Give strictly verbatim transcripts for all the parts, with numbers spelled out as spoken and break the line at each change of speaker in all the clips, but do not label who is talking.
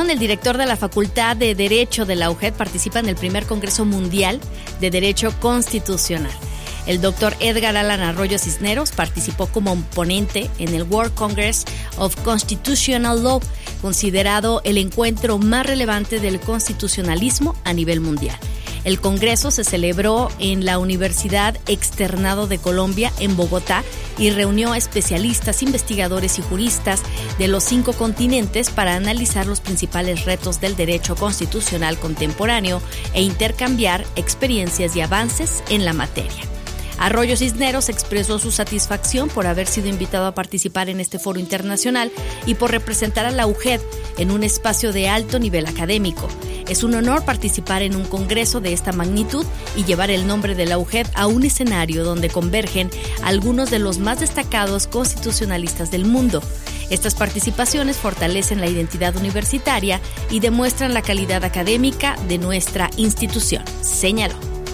información, el director de la Facultad de Derecho de la U G E D participa en el primer Congreso Mundial de Derecho Constitucional. El doctor Edgar Alan Arroyo Cisneros participó como ponente en el World Congress of Constitutional Law, considerado el encuentro más relevante del constitucionalismo a nivel mundial. El congreso se celebró en la Universidad Externado de Colombia en Bogotá y reunió a especialistas, investigadores y juristas de los cinco continentes para analizar los principales retos del derecho constitucional contemporáneo e intercambiar experiencias y avances en la materia. Arroyo Cisneros expresó su satisfacción por haber sido invitado a participar en este foro internacional y por representar a la U G E D en un espacio de alto nivel académico. Es un honor participar en un congreso de esta magnitud y llevar el nombre de la U G E D a un escenario donde convergen algunos de los más destacados constitucionalistas del mundo. Estas participaciones fortalecen la identidad universitaria y demuestran la calidad académica de nuestra institución, señaló.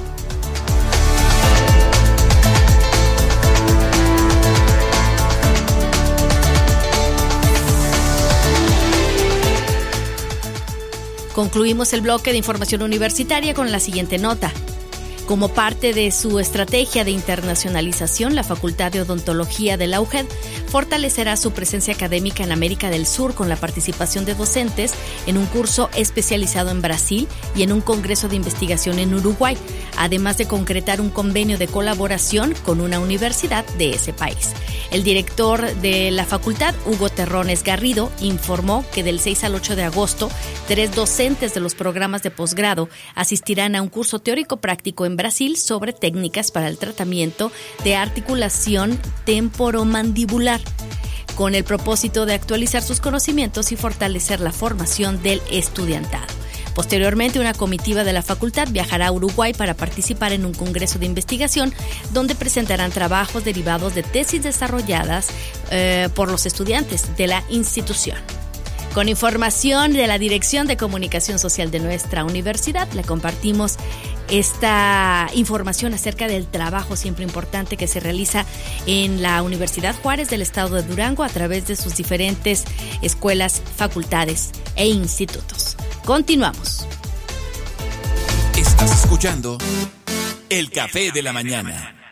Concluimos el bloque de información universitaria con la siguiente nota. Como parte de su estrategia de internacionalización, la Facultad de Odontología de la U G E D fortalecerá su presencia académica en América del Sur con la participación de docentes en un curso especializado en Brasil y en un congreso de investigación en Uruguay, además de concretar un convenio de colaboración con una universidad de ese país. El director de la facultad, Hugo Terrones Garrido, informó que del seis al ocho de agosto, tres docentes de los programas de posgrado asistirán a un curso teórico práctico en Brasil sobre técnicas para el tratamiento de articulación temporomandibular, con el propósito de actualizar sus conocimientos y fortalecer la formación del estudiantado. Posteriormente, una comitiva de la facultad viajará a Uruguay para participar en un congreso de investigación donde presentarán trabajos derivados de tesis desarrolladas eh, por los estudiantes de la institución. Con información de la Dirección de Comunicación Social de nuestra universidad, le compartimos esta información acerca del trabajo siempre importante que se realiza en la Universidad Juárez del Estado de Durango a través de sus diferentes escuelas, facultades e institutos. Continuamos.
Estás escuchando El Café de la Mañana.